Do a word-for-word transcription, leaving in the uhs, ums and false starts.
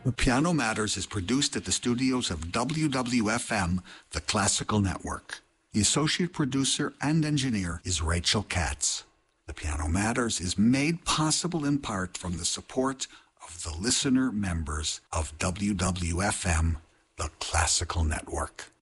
The Piano Matters is produced at the studios of W W F M, the Classical Network. The associate producer and engineer is Rachel Katz. The Piano Matters is made possible in part from the support of the listener members of W W F M, the Classical Network.